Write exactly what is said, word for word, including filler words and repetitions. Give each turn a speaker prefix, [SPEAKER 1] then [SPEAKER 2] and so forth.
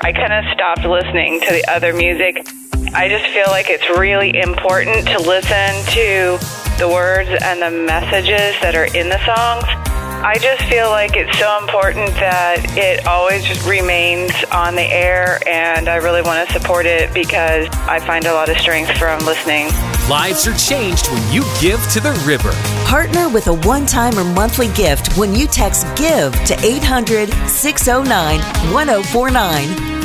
[SPEAKER 1] I kind of stopped listening to the other music. I just feel like it's really important to listen to the words and the messages that are in the songs. I just feel like it's so important that it always just remains on the air, and I really want to support it because I find a lot of strength from listening.
[SPEAKER 2] Lives are changed when you give to the river.
[SPEAKER 3] Partner with a one-time or monthly gift when you text GIVE to eight hundred, six oh nine, one oh four nine.